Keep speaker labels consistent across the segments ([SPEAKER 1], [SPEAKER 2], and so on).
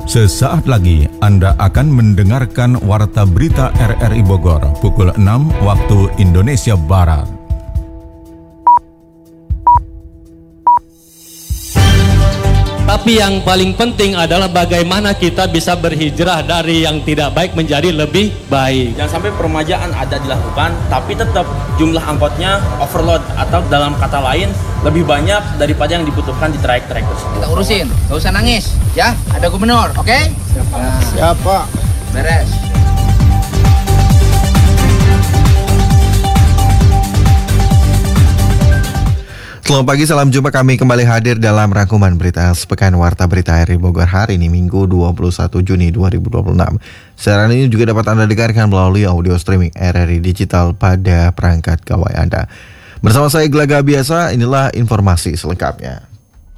[SPEAKER 1] Sesaat lagi Anda akan mendengarkan Warta Berita RRI Bogor pukul 6 waktu Indonesia Barat.
[SPEAKER 2] Tapi yang paling penting adalah bagaimana kita bisa berhijrah dari yang tidak baik menjadi lebih baik.
[SPEAKER 3] Jangan sampai peremajaan ada dilakukan, tapi tetap jumlah angkotnya overload atau dalam kata lain lebih banyak daripada yang dibutuhkan di trayek-trayek tersebut.
[SPEAKER 4] Kita urusin, gak usah nangis, ya. Ada gubernur, oke?
[SPEAKER 5] Siapa?
[SPEAKER 4] Beres.
[SPEAKER 6] Selamat pagi, salam jumpa, kami kembali hadir dalam rangkuman berita sepekan Warta Berita RRI Bogor hari ini Minggu 21 Juni 2026. Siaran ini juga dapat Anda dengarkan melalui audio streaming RRI Digital pada perangkat gawai Anda. Bersama saya Gelaga Biasa, inilah informasi selengkapnya.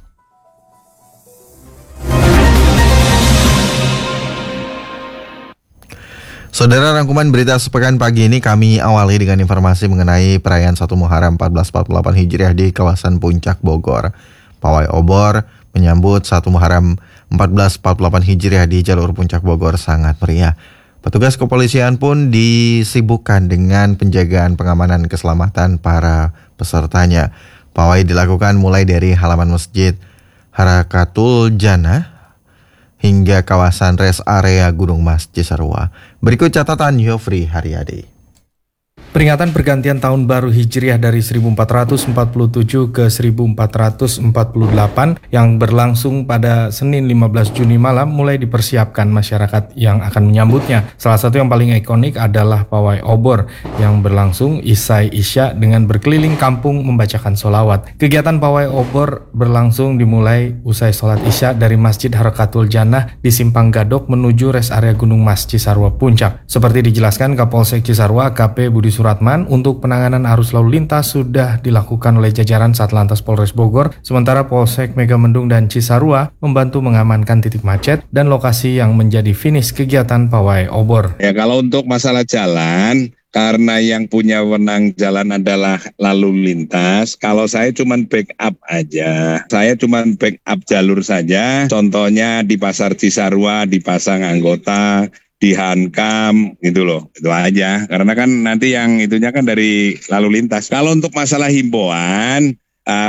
[SPEAKER 6] Saudara, rangkuman berita sepekan pagi ini kami awali dengan informasi mengenai perayaan 1 Muharram 1448 Hijriah di kawasan Puncak Bogor. Pawai obor menyambut 1 Muharram 1448 Hijriah di jalur Puncak Bogor sangat meriah. Petugas kepolisian pun disibukkan dengan penjagaan pengamanan keselamatan para pesertanya. Pawai dilakukan mulai dari halaman Masjid Harakatul Jannah hingga kawasan rest area Gunung Mas Cisarua. Berikut catatan Yofri Haryadi.
[SPEAKER 7] Peringatan pergantian tahun baru Hijriah dari 1447 ke 1448 yang berlangsung pada Senin 15 Juni malam mulai dipersiapkan masyarakat yang akan menyambutnya. Salah satu yang paling ikonik adalah pawai obor yang berlangsung isai isya dengan berkeliling kampung membacakan sholawat. Kegiatan pawai obor berlangsung dimulai usai sholat isya dari Masjid Harakatul Jannah di Simpang Gadok menuju rest area Gunung Mas Cisarua Puncak. Seperti dijelaskan Kapolsek Cisarua KP Budi Suratman, untuk penanganan arus lalu lintas sudah dilakukan oleh jajaran Satlantas Polres Bogor, sementara Polsek Megamendung dan Cisarua membantu mengamankan titik macet dan lokasi yang menjadi finish kegiatan pawai obor.
[SPEAKER 5] Ya, kalau untuk masalah jalan, karena yang punya wewenang jalan adalah lalu lintas, kalau saya cuma backup aja. Saya cuma backup jalur saja, contohnya di Pasar Cisarua dipasang anggota, di Hankam gitu loh, itu aja. Karena kan nanti yang itunya kan dari lalu lintas. Kalau untuk masalah himbauan,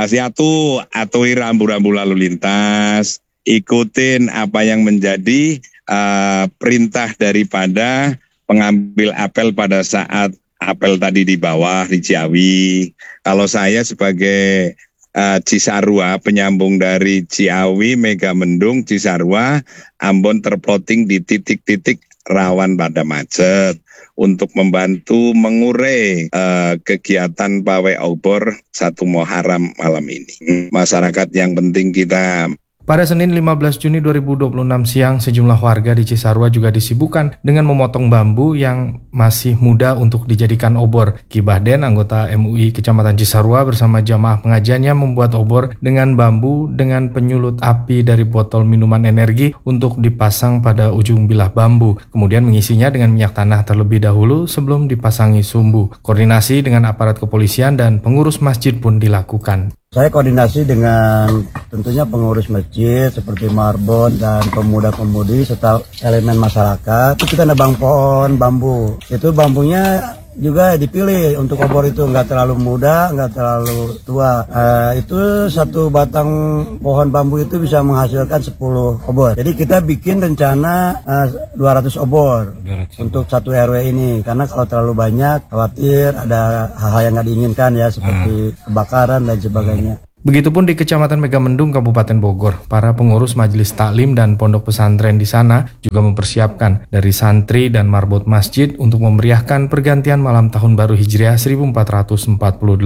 [SPEAKER 5] atuhi rambu-rambu lalu lintas, ikutin apa yang menjadi perintah daripada pengambil apel pada saat apel tadi di bawah di Ciawi. Kalau saya sebagai Cisarua, penyambung dari Ciawi, Megamendung, Cisarua, Ambon terploting di titik-titik rawan pada macet untuk membantu mengurai kegiatan pawai obor 1 Muharram malam ini. Masyarakat yang penting kita.
[SPEAKER 7] Pada Senin 15 Juni 2026 siang, sejumlah warga di Cisarua juga disibukkan dengan memotong bambu yang masih muda untuk dijadikan obor. Ki Bahden, anggota MUI Kecamatan Cisarua bersama jamaah pengajiannya membuat obor dengan bambu dengan penyulut api dari botol minuman energi untuk dipasang pada ujung bilah bambu. Kemudian mengisinya dengan minyak tanah terlebih dahulu sebelum dipasangi sumbu. Koordinasi dengan aparat kepolisian dan pengurus masjid pun dilakukan.
[SPEAKER 8] Saya koordinasi dengan tentunya pengurus masjid seperti Marbon dan pemuda-pemudi serta elemen masyarakat. Itu kita nebang pohon bambu. Itu bambunya juga dipilih untuk obor itu nggak terlalu muda, nggak terlalu tua. Itu satu batang pohon bambu itu bisa menghasilkan 10 obor. Jadi kita bikin rencana 200 obor untuk satu RW ini. Karena kalau terlalu banyak khawatir ada hal-hal yang nggak diinginkan ya seperti kebakaran dan sebagainya.
[SPEAKER 7] Begitupun di Kecamatan Megamendung, Kabupaten Bogor, para pengurus majelis taklim dan pondok pesantren di sana juga mempersiapkan dari santri dan marbot masjid untuk memeriahkan pergantian malam tahun baru Hijriah 1448.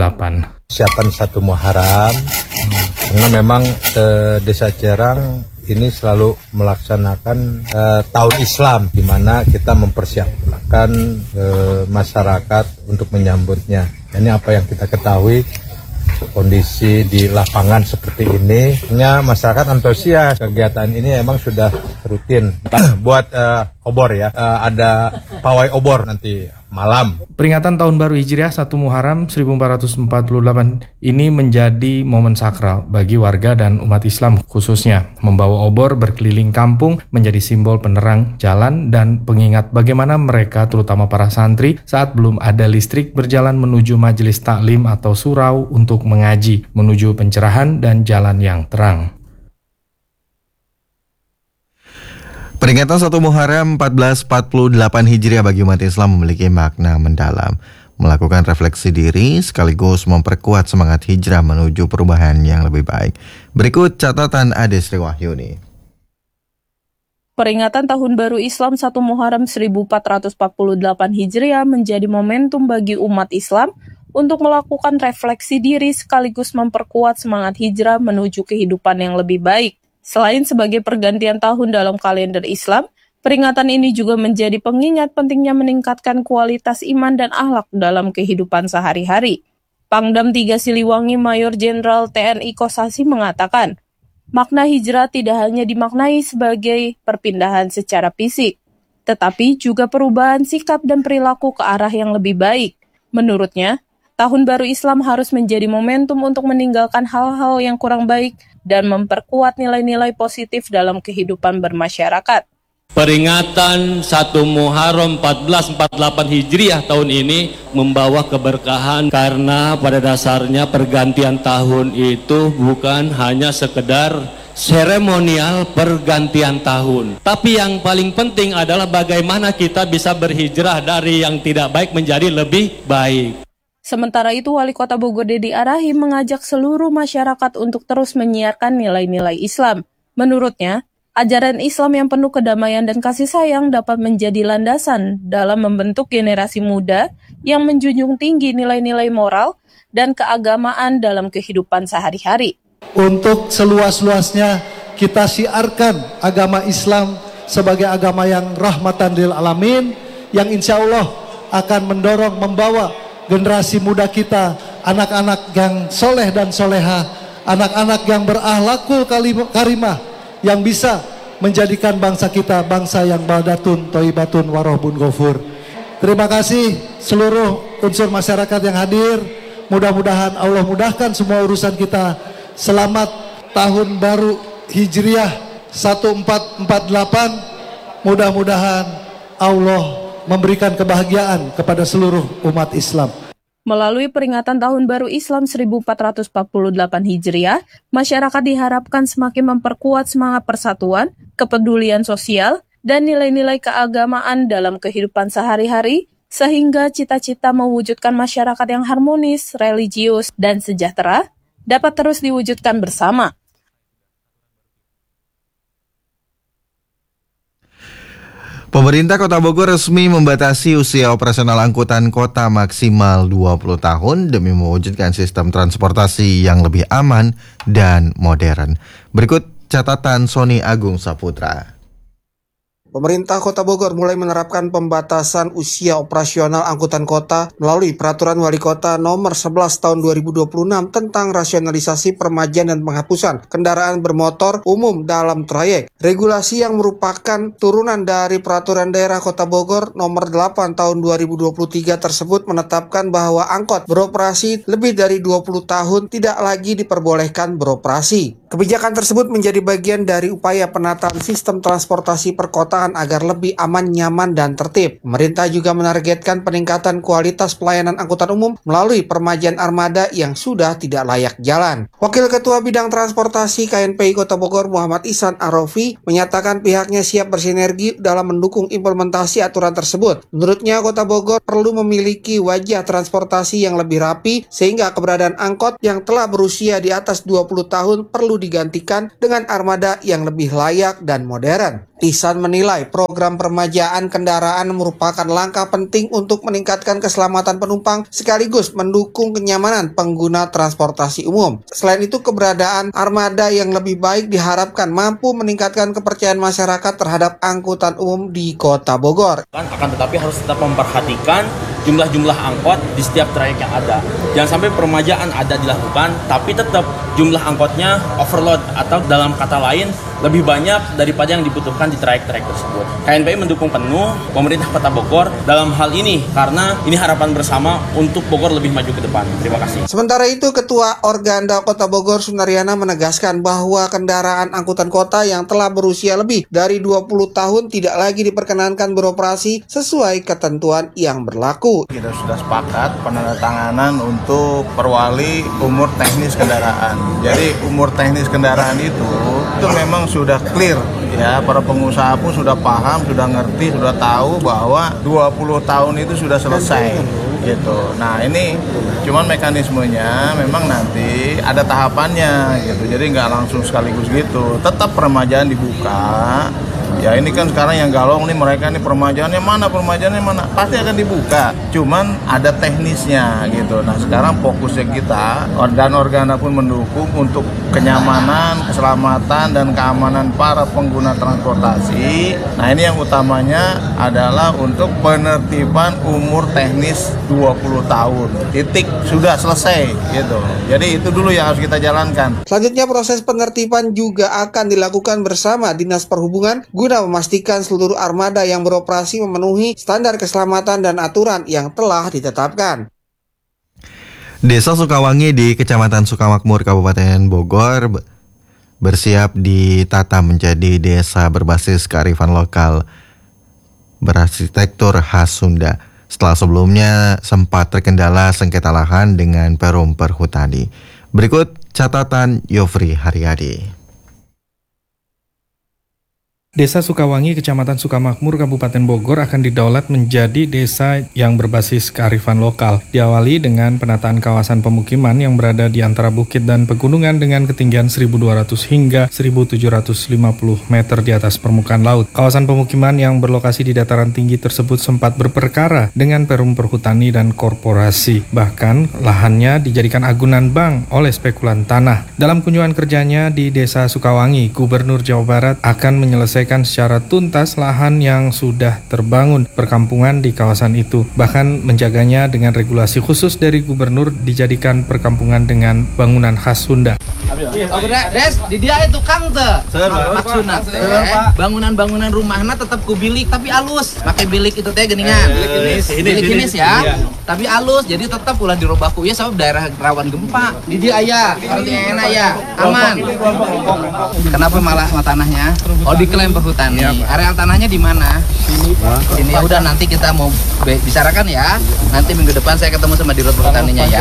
[SPEAKER 9] Siapan 1 Muharram, karena memang Desa Cerang ini selalu melaksanakan tahun Islam, di mana kita mempersiapkan masyarakat untuk menyambutnya. Ini apa yang kita ketahui. Kondisi di lapangan seperti ini, masyarakat antusias. Kegiatan ini emang sudah rutin buat obor ya. Ada pawai obor nanti malam.
[SPEAKER 7] Peringatan Tahun Baru Hijriah 1 Muharram 1448 ini menjadi momen sakral bagi warga dan umat Islam khususnya. Membawa obor berkeliling kampung menjadi simbol penerang jalan dan pengingat bagaimana mereka terutama para santri saat belum ada listrik berjalan menuju majelis taklim atau surau untuk mengaji, menuju pencerahan dan jalan yang terang.
[SPEAKER 6] Peringatan 1 Muharram 1448 Hijriah bagi umat Islam memiliki makna mendalam. Melakukan refleksi diri sekaligus memperkuat semangat hijrah menuju perubahan yang lebih baik. Berikut catatan Ade Sri Wahyuni.
[SPEAKER 10] Peringatan Tahun Baru Islam 1 Muharram 1448 Hijriah menjadi momentum bagi umat Islam untuk melakukan refleksi diri sekaligus memperkuat semangat hijrah menuju kehidupan yang lebih baik. Selain sebagai pergantian tahun dalam kalender Islam, peringatan ini juga menjadi pengingat pentingnya meningkatkan kualitas iman dan akhlak dalam kehidupan sehari-hari. Pangdam 3 Siliwangi Mayor Jenderal TNI Kosasi mengatakan, makna hijrah tidak hanya dimaknai sebagai perpindahan secara fisik, tetapi juga perubahan sikap dan perilaku ke arah yang lebih baik. Menurutnya, Tahun Baru Islam harus menjadi momentum untuk meninggalkan hal-hal yang kurang baik dan memperkuat nilai-nilai positif dalam kehidupan bermasyarakat.
[SPEAKER 2] Peringatan 1 Muharram 1448 Hijriah tahun ini membawa keberkahan karena pada dasarnya pergantian tahun itu bukan hanya sekedar seremonial pergantian tahun. Tapi yang paling penting adalah bagaimana kita bisa berhijrah dari yang tidak baik menjadi lebih baik.
[SPEAKER 10] Sementara itu, Wali Kota Bogor Dedi Arahim mengajak seluruh masyarakat untuk terus menyiarkan nilai-nilai Islam. Menurutnya, ajaran Islam yang penuh kedamaian dan kasih sayang dapat menjadi landasan dalam membentuk generasi muda yang menjunjung tinggi nilai-nilai moral dan keagamaan dalam kehidupan sehari-hari.
[SPEAKER 11] Untuk seluas-luasnya kita siarkan agama Islam sebagai agama yang rahmatan lil alamin, yang insya Allah akan mendorong, membawa generasi muda kita, anak-anak yang soleh dan soleha, anak-anak yang berakhlakul karimah, yang bisa menjadikan bangsa kita bangsa yang baldatun, toibatun, warohbun gofur. Terima kasih seluruh unsur masyarakat yang hadir. Mudah-mudahan Allah mudahkan semua urusan kita. Selamat Tahun Baru Hijriah 1448. Mudah-mudahan Allah memberikan kebahagiaan kepada seluruh umat Islam.
[SPEAKER 10] Melalui peringatan Tahun Baru Islam 1448 Hijriah, masyarakat diharapkan semakin memperkuat semangat persatuan, kepedulian sosial, dan nilai-nilai keagamaan dalam kehidupan sehari-hari, sehingga cita-cita mewujudkan masyarakat yang harmonis, religius, dan sejahtera dapat terus diwujudkan bersama.
[SPEAKER 6] Pemerintah Kota Bogor resmi membatasi usia operasional angkutan kota maksimal 20 tahun demi mewujudkan sistem transportasi yang lebih aman dan modern. Berikut catatan Sony Agung Saputra.
[SPEAKER 12] Pemerintah Kota Bogor mulai menerapkan pembatasan usia operasional angkutan kota melalui Peraturan Wali Kota Nomor 11 Tahun 2026 tentang rasionalisasi permajaan dan penghapusan kendaraan bermotor umum dalam trayek. Regulasi yang merupakan turunan dari Peraturan Daerah Kota Bogor Nomor 8 Tahun 2023 tersebut menetapkan bahwa angkot beroperasi lebih dari 20 tahun tidak lagi diperbolehkan beroperasi. Kebijakan tersebut menjadi bagian dari upaya penataan sistem transportasi perkotaan agar lebih aman, nyaman, dan tertib. Pemerintah juga menargetkan peningkatan kualitas pelayanan angkutan umum melalui permajaan armada yang sudah tidak layak jalan. Wakil Ketua Bidang Transportasi KNPI Kota Bogor Muhammad Ihsan Arofi menyatakan pihaknya siap bersinergi dalam mendukung implementasi aturan tersebut. Menurutnya, Kota Bogor perlu memiliki wajah transportasi yang lebih rapi sehingga keberadaan angkot yang telah berusia di atas 20 tahun perlu digantikan dengan armada yang lebih layak dan modern. Ihsan menilai program permajaan kendaraan merupakan langkah penting untuk meningkatkan keselamatan penumpang sekaligus mendukung kenyamanan pengguna transportasi umum. Selain itu, keberadaan armada yang lebih baik diharapkan mampu meningkatkan kepercayaan masyarakat terhadap angkutan umum di Kota Bogor.
[SPEAKER 3] Akan tetapi harus tetap memperhatikan jumlah angkot di setiap trayek yang ada. Jangan sampai peremajaan ada dilakukan, tapi tetap jumlah angkotnya overload atau dalam kata lain lebih banyak daripada yang dibutuhkan di trayek-trayek tersebut. KNPI mendukung penuh pemerintah Kota Bogor dalam hal ini karena ini harapan bersama untuk Bogor lebih maju ke depan. Terima kasih.
[SPEAKER 12] Sementara itu, Ketua Organda Kota Bogor Sunaryana menegaskan bahwa kendaraan angkutan kota yang telah berusia lebih dari 20 tahun tidak lagi diperkenankan beroperasi sesuai ketentuan yang berlaku.
[SPEAKER 13] Kita sudah sepakat penandatanganan untuk perwali umur teknis kendaraan. Jadi umur teknis kendaraan itu memang sudah clear ya, para pengusaha pun sudah paham, sudah ngerti, sudah tahu bahwa 20 tahun itu sudah selesai gitu. Nah ini cuman mekanismenya memang nanti ada tahapannya gitu, jadi nggak langsung sekaligus gitu. Tetap peremajaan dibuka. Ya ini kan sekarang yang galong nih mereka nih peremajaannya mana pasti akan dibuka, cuman ada teknisnya gitu. Nah sekarang fokusnya kita dan Organda pun mendukung untuk kenyamanan, keselamatan dan keamanan para pengguna transportasi. Nah ini yang utamanya adalah untuk penertiban umur teknis 20 tahun. Titik, sudah selesai gitu. Jadi itu dulu yang harus kita jalankan.
[SPEAKER 12] Selanjutnya proses penertiban juga akan dilakukan bersama Dinas Perhubungan guna memastikan seluruh armada yang beroperasi memenuhi standar keselamatan dan aturan yang telah ditetapkan.
[SPEAKER 6] Desa Sukawangi di Kecamatan Sukamakmur, Kabupaten Bogor bersiap ditata menjadi desa berbasis kearifan lokal berarsitektur khas Sunda. Setelah sebelumnya sempat terkendala sengketa lahan dengan Perum Perhutani. Berikut catatan Yofri Haryadi.
[SPEAKER 7] Desa Sukawangi, Kecamatan Sukamakmur, Kabupaten Bogor akan didaulat menjadi desa yang berbasis kearifan lokal. Diawali dengan penataan kawasan pemukiman yang berada di antara bukit dan pegunungan dengan ketinggian 1.200 hingga 1.750 meter di atas permukaan laut. Kawasan pemukiman yang berlokasi di dataran tinggi tersebut sempat berperkara dengan Perum Perhutani dan korporasi. Bahkan lahannya dijadikan agunan bank oleh spekulan tanah. Dalam kunjungan kerjanya di Desa Sukawangi, Gubernur Jawa Barat akan menyelesaikan secara tuntas lahan yang sudah terbangun perkampungan di kawasan itu. Bahkan menjaganya dengan regulasi khusus dari gubernur dijadikan perkampungan dengan bangunan khas Sunda.
[SPEAKER 4] Des, di dia itu Kang teh. Maksudna teh bangunan-bangunan rumahna tetap ku bilik tapi alus. Pakai bilik itu teh geuningan. Bilik jenis ya. Tapi alus jadi tetap ulah dirobah ku ya sabab daerah rawan gempa. Di dia aya, arti enak ya. Aman. Kenapa malah tanahnya? Oh diklaim Perhutani. Areal tanahnya di mana? Sini. Ya udah nanti kita mau bicarakan ya. Nanti minggu depan saya ketemu sama Dirut Perhutaninya ya.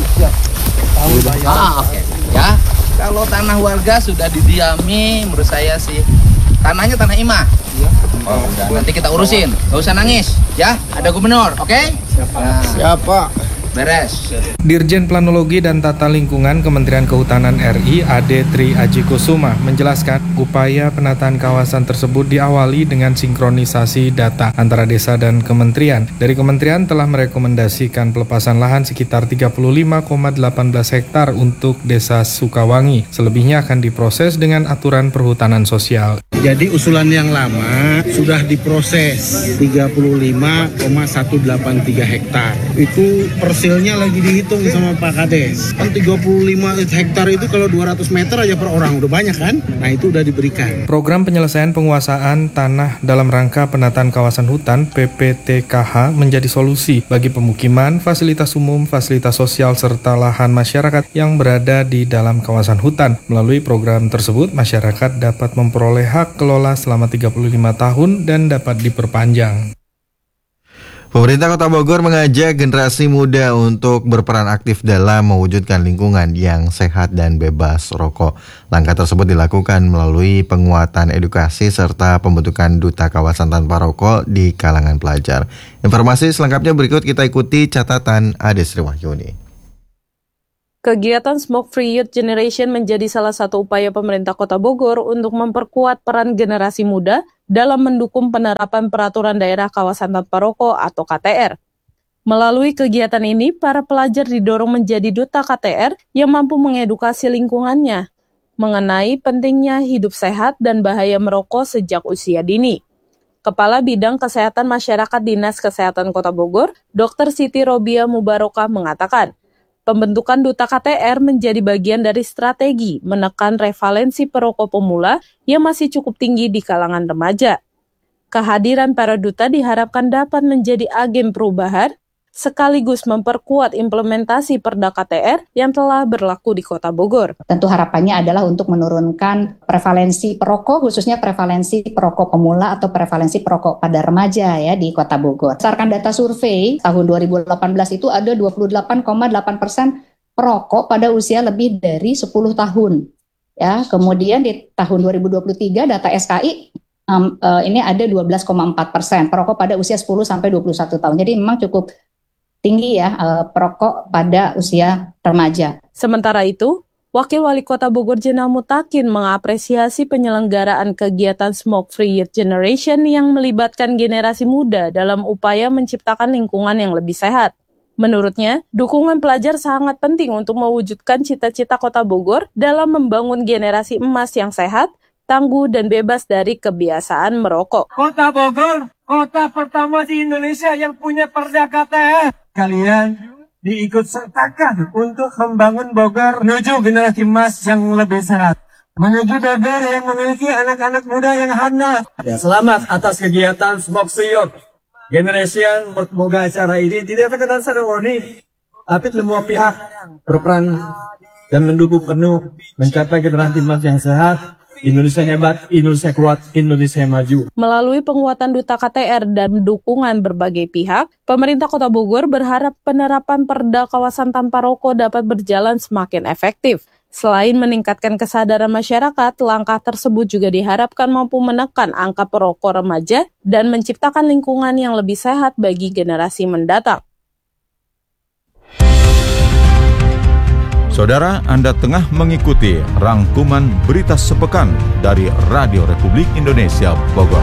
[SPEAKER 4] Oke. Ya. Kalau tanah warga sudah didiami, menurut saya sih tanahnya tanah imah. Oh, nanti kita urusin. Gak usah nangis, ya. Ada gubernur, oke?
[SPEAKER 12] Siapa?
[SPEAKER 4] Beres.
[SPEAKER 7] Dirjen Planologi dan Tata Lingkungan Kementerian Kehutanan RI Ade Tri Aji Kusuma menjelaskan upaya penataan kawasan tersebut diawali dengan sinkronisasi data antara desa dan kementerian. Dari kementerian telah merekomendasikan pelepasan lahan sekitar 35,18 hektar untuk Desa Sukawangi. Selebihnya akan diproses dengan aturan perhutanan sosial.
[SPEAKER 14] Jadi usulan yang lama sudah diproses 35,183 hektar. Itu persilnya lagi dihitung sama Pak Kades. Kan 35 hektar itu kalau 200 meter aja per orang udah banyak kan? Nah itu udah diberikan.
[SPEAKER 7] Program penyelesaian penguasaan tanah dalam rangka penataan kawasan hutan PPTKH menjadi solusi bagi pemukiman, fasilitas umum, fasilitas sosial serta lahan masyarakat yang berada di dalam kawasan hutan. Melalui program tersebut masyarakat dapat memperoleh hak kelola selama 35 tahun dan dapat diperpanjang.
[SPEAKER 6] Pemerintah Kota Bogor mengajak generasi muda untuk berperan aktif dalam mewujudkan lingkungan yang sehat dan bebas rokok. Langkah tersebut dilakukan melalui penguatan edukasi serta pembentukan duta kawasan tanpa rokok di kalangan pelajar. Informasi selengkapnya berikut, kita ikuti catatan Ade Sri Wahyuni.
[SPEAKER 10] Kegiatan Smoke Free Youth Generation menjadi salah satu upaya pemerintah Kota Bogor untuk memperkuat peran generasi muda dalam mendukung penerapan peraturan daerah kawasan tanpa rokok atau KTR. Melalui kegiatan ini, para pelajar didorong menjadi duta KTR yang mampu mengedukasi lingkungannya mengenai pentingnya hidup sehat dan bahaya merokok sejak usia dini. Kepala Bidang Kesehatan Masyarakat Dinas Kesehatan Kota Bogor, Dr. Siti Robia Mubarokah mengatakan, pembentukan Duta KTR menjadi bagian dari strategi menekan prevalensi perokok pemula yang masih cukup tinggi di kalangan remaja. Kehadiran para duta diharapkan dapat menjadi agen perubahan sekaligus memperkuat implementasi Perda KTR yang telah berlaku di Kota Bogor.
[SPEAKER 15] Tentu harapannya adalah untuk menurunkan prevalensi perokok, khususnya prevalensi perokok pemula atau prevalensi perokok pada remaja ya di Kota Bogor. Berdasarkan data survei tahun 2018 itu ada 28,8% perokok pada usia lebih dari 10 tahun. Ya, kemudian di tahun 2023 data SKI ini ada 12,4% perokok pada usia 10 sampai 21 tahun. Jadi memang cukup tinggi ya perokok pada usia remaja.
[SPEAKER 10] Sementara itu, Wakil Wali Kota Bogor Jenal Mutakin mengapresiasi penyelenggaraan kegiatan Smoke Free Youth Generation yang melibatkan generasi muda dalam upaya menciptakan lingkungan yang lebih sehat. Menurutnya, dukungan pelajar sangat penting untuk mewujudkan cita-cita Kota Bogor dalam membangun generasi emas yang sehat, tangguh, dan bebas dari kebiasaan merokok.
[SPEAKER 16] Kota Bogor, kota pertama di Indonesia yang punya Perda KTR. Kalian diikut sertakan untuk membangun Bogor menuju generasi emas yang lebih sehat. Menuju Bogor yang memiliki anak-anak muda yang handal. Ya, selamat atas kegiatan Smoke Free Youth Generation. Semoga acara ini tidak terkenal seremoni, tapi semua pihak berperan dan mendukung penuh mencapai generasi emas yang sehat. Indonesia hebat, Indonesia kuat, Indonesia maju.
[SPEAKER 10] Melalui penguatan Duta KTR dan dukungan berbagai pihak, pemerintah Kota Bogor berharap penerapan Perda kawasan tanpa rokok dapat berjalan semakin efektif. Selain meningkatkan kesadaran masyarakat, langkah tersebut juga diharapkan mampu menekan angka perokok remaja dan menciptakan lingkungan yang lebih sehat bagi generasi mendatang.
[SPEAKER 1] Saudara, Anda tengah mengikuti rangkuman berita sepekan dari Radio Republik Indonesia Bogor.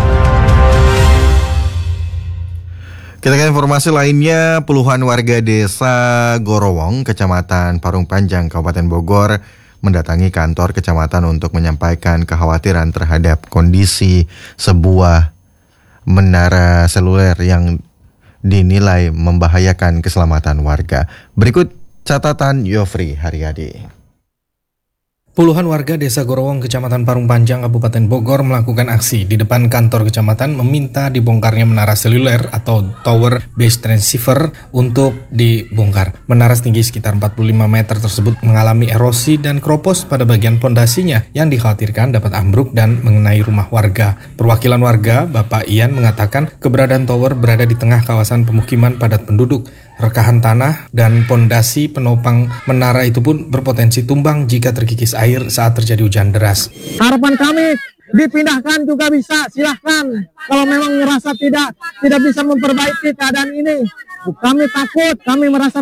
[SPEAKER 6] Kita ke informasi lainnya, puluhan warga desa Gorowong, Kecamatan Parung Panjang, Kabupaten Bogor, mendatangi kantor kecamatan untuk menyampaikan kekhawatiran terhadap kondisi sebuah menara seluler yang dinilai membahayakan keselamatan warga. Berikut catatan Yofri Haryadi.
[SPEAKER 7] Puluhan warga desa Gorowong, Kecamatan Parung Panjang, Kabupaten Bogor melakukan aksi di depan kantor kecamatan meminta dibongkarnya menara seluler atau tower base transceiver untuk dibongkar. Menara setinggi sekitar 45 meter tersebut mengalami erosi dan keropos pada bagian pondasinya yang dikhawatirkan dapat ambruk dan mengenai rumah warga. Perwakilan warga, Bapak Ian, mengatakan keberadaan tower berada di tengah kawasan pemukiman padat penduduk. Rekahan tanah dan pondasi penopang menara itu pun berpotensi tumbang jika terkikis air saat terjadi hujan deras.
[SPEAKER 16] Harapan kami dipindahkan juga bisa, silahkan. Kalau memang merasa tidak bisa memperbaiki keadaan ini, kami takut, kami merasa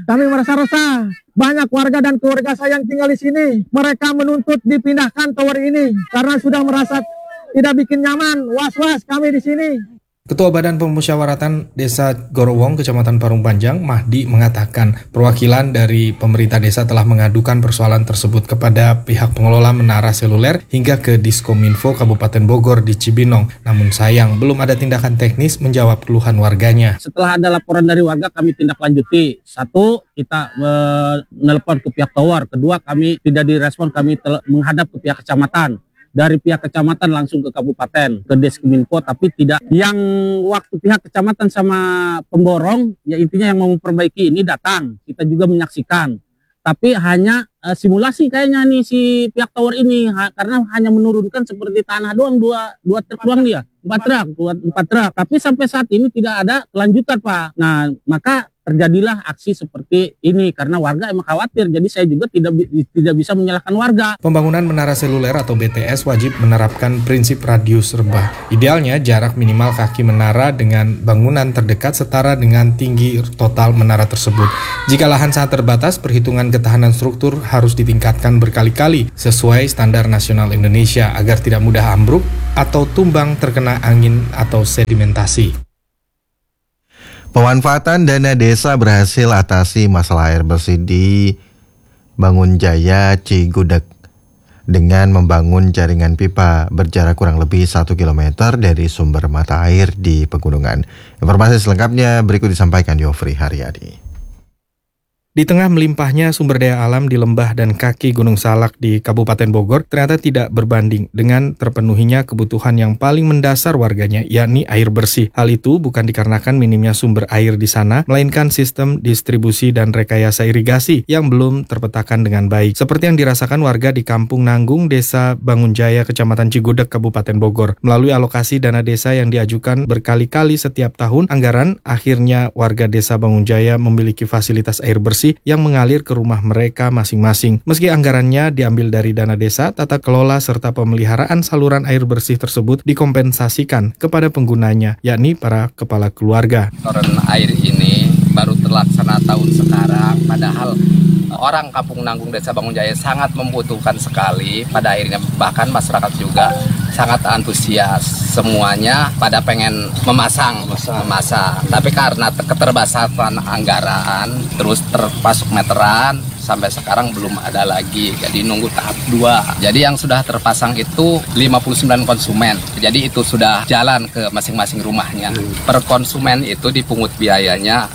[SPEAKER 16] resah. Banyak warga dan keluarga saya yang tinggal di sini, mereka menuntut dipindahkan tower ini karena sudah merasa tidak bikin nyaman, was-was kami di sini.
[SPEAKER 7] Ketua Badan Pemusyawaratan Desa Gorowong, Kecamatan Parung Panjang, Mahdi, mengatakan perwakilan dari pemerintah desa telah mengadukan persoalan tersebut kepada pihak pengelola menara seluler hingga ke Diskominfo Kabupaten Bogor di Cibinong. Namun sayang, belum ada tindakan teknis menjawab keluhan warganya.
[SPEAKER 14] Setelah ada laporan dari warga, kami tindak lanjuti. Satu, kita menelpon ke pihak tower. Kedua, kami tidak direspon, kami menghadap ke pihak kecamatan. Dari pihak kecamatan langsung ke kabupaten, ke Diskominfo, tapi tidak yang waktu pihak kecamatan sama pemborong, ya intinya yang mau memperbaiki ini datang, kita juga menyaksikan. Tapi hanya simulasi kayaknya nih si pihak tower ini, karena hanya menurunkan seperti tanah doang, dua truk doang dia, 4 truk. Tapi sampai saat ini tidak ada kelanjutan, Pak. Nah, maka terjadilah aksi seperti ini karena warga emang khawatir. Jadi saya juga tidak bisa menyalahkan warga.
[SPEAKER 7] Pembangunan menara seluler atau BTS wajib menerapkan prinsip radius rebah. Idealnya jarak minimal kaki menara dengan bangunan terdekat setara dengan tinggi total menara tersebut. Jika lahan sangat terbatas, perhitungan ketahanan struktur harus ditingkatkan berkali-kali sesuai standar nasional Indonesia agar tidak mudah ambruk atau tumbang terkena angin atau sedimentasi.
[SPEAKER 6] Pemanfaatan dana desa berhasil atasi masalah air bersih di Bangun Jaya, Cigudeg. dengan membangun jaringan pipa berjarak kurang lebih 1 km dari sumber mata air di pegunungan. Informasi selengkapnya berikut disampaikan Yofri Haryadi.
[SPEAKER 7] Di tengah melimpahnya sumber daya alam di lembah dan kaki Gunung Salak di Kabupaten Bogor ternyata tidak berbanding dengan terpenuhinya kebutuhan yang paling mendasar warganya, yakni air bersih. Hal itu bukan dikarenakan minimnya sumber air di sana, melainkan sistem distribusi dan rekayasa irigasi yang belum terpetakan dengan baik. Seperti yang dirasakan warga di Kampung Nanggung, Desa Bangunjaya, Kecamatan Cigudeg, Kabupaten Bogor. Melalui alokasi dana desa yang diajukan berkali-kali setiap tahun anggaran, akhirnya warga Desa Bangunjaya memiliki fasilitas air bersih yang mengalir ke rumah mereka masing-masing. Meski anggarannya diambil dari dana desa, tata kelola serta pemeliharaan saluran air bersih tersebut dikompensasikan kepada penggunanya, yakni para kepala keluarga.
[SPEAKER 17] Saluran air ini baru terlaksana tahun sekarang, padahal orang Kampung Nanggung Desa Bangunjaya sangat membutuhkan sekali pada akhirnya, bahkan masyarakat juga sangat antusias, semuanya pada pengen memasang. Tapi karena keterbatasan anggaran, terus terpasuk meteran, sampai sekarang belum ada lagi, jadi nunggu tahap 2. Jadi yang sudah terpasang itu 59 konsumen, jadi itu sudah jalan ke masing-masing rumahnya. Per konsumen itu dipungut biayanya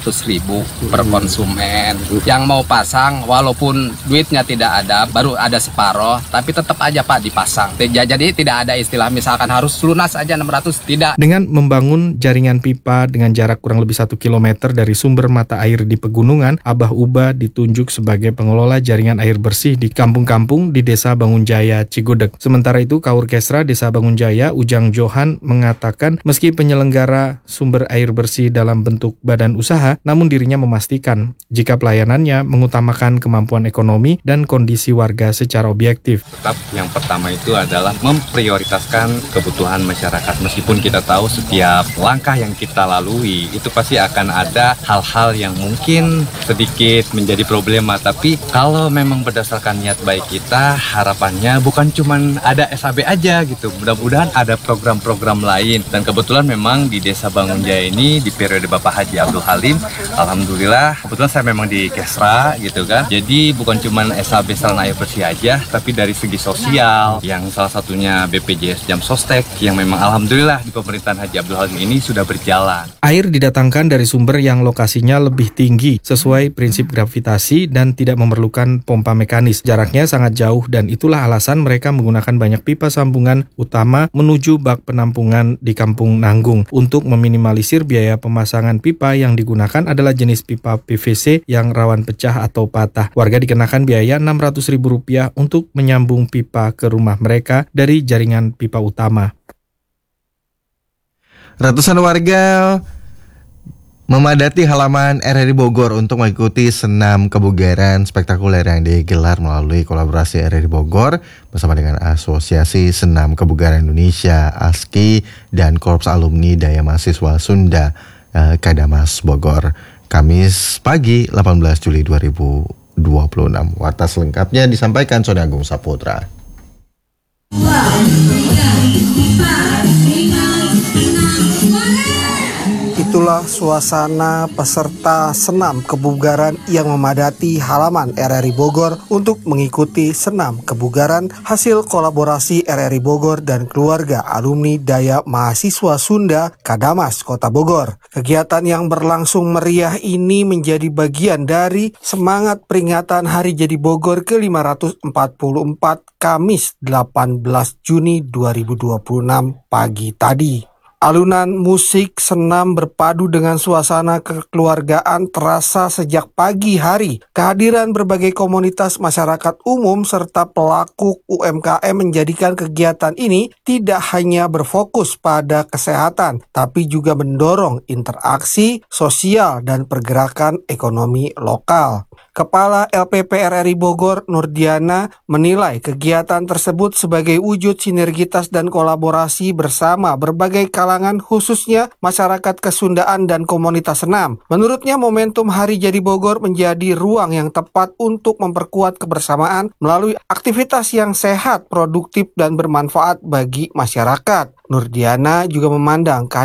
[SPEAKER 17] 600.000 per konsumen. Yang mau pasang walaupun duitnya tidak ada, baru ada separoh, tapi tetap aja Pak dipasang. Jadi tidak ada istilah misalkan harus lunas aja 600, tidak.
[SPEAKER 7] Dengan membangun jaringan pipa dengan jarak kurang lebih 1 km dari sumber mata air di pegunungan, Abah Uba ditunjuk sebagai pengelola jaringan air bersih di kampung-kampung di Desa Bangunjaya, Cigudeg. Sementara itu, Kaurkesra Desa Bangunjaya, Ujang Johan, mengatakan meski penyelenggara sumber air bersih dalam bentuk badan usaha, namun dirinya memastikan jika pelayanannya mengutamakan kemampuan ekonomi dan kondisi warga secara objektif.
[SPEAKER 18] Tetap yang pertama itu adalah memprioritaskan kebutuhan masyarakat. Meskipun kita tahu setiap langkah yang kita lalui itu pasti akan ada hal-hal yang mungkin sedikit menjadi problema, tapi kalau memang berdasarkan niat baik kita, harapannya bukan cuma ada SAB aja gitu, mudah-mudahan ada program-program lain. Dan kebetulan memang di Desa Bangunjaya ini di periode Bapak Haji Abdul Halim, alhamdulillah kebetulan saya memang di Kesra gitu kan, jadi bukan cuma SAB saluran air bersih aja, tapi dari segi sosial yang salah satunya BPJS Jam Sostek yang memang alhamdulillah di pemerintahan Haji Abdul Halim ini sudah berjalan.
[SPEAKER 7] Air didatangkan dari sumber yang lokasinya lebih tinggi sesuai prinsip gravitasi dan tidak memerlukan pompa mekanis. Jaraknya sangat jauh dan itulah alasan mereka menggunakan banyak pipa sambungan utama menuju bak penampungan di Kampung Nanggung. Untuk meminimalisir biaya pemasangan pipa yang digunakan adalah jenis pipa PVC yang rawan pecah atau patah. Warga dikenakan biaya Rp600.000 untuk menyambung pipa ke rumah mereka dari jaringan pipa utama.
[SPEAKER 6] Ratusan warga memadati halaman RRI Bogor untuk mengikuti senam kebugaran spektakuler yang digelar melalui kolaborasi RRI Bogor bersama dengan Asosiasi Senam Kebugaran Indonesia ASKI dan Korps Alumni Daya Mahasiswa Sunda Kadamas Bogor, Kamis pagi 18 Juli 2026. Warta selengkapnya disampaikan Sony Agung Saputra.
[SPEAKER 12] Itulah suasana peserta senam kebugaran yang memadati halaman RRI Bogor untuk mengikuti senam kebugaran hasil kolaborasi RRI Bogor dan keluarga alumni Daya Mahasiswa Sunda Kadamas Kota Bogor. Kegiatan yang berlangsung meriah ini menjadi bagian dari semangat peringatan Hari Jadi Bogor ke-544 Kamis 18 Juni 2026 pagi tadi. Alunan musik senam berpadu dengan suasana kekeluargaan terasa sejak pagi hari. Kehadiran berbagai komunitas masyarakat umum serta pelaku UMKM menjadikan kegiatan ini tidak hanya berfokus pada kesehatan, tapi juga mendorong interaksi sosial dan pergerakan ekonomi lokal. Kepala LPP RRI Bogor, Nurdiana, menilai kegiatan tersebut sebagai wujud sinergitas dan kolaborasi bersama berbagai kalangan khususnya masyarakat Kesundaan dan komunitas senam. Menurutnya momentum Hari Jadi Bogor menjadi ruang yang tepat untuk memperkuat kebersamaan melalui aktivitas yang sehat, produktif dan bermanfaat bagi masyarakat. Nurdiana juga memandang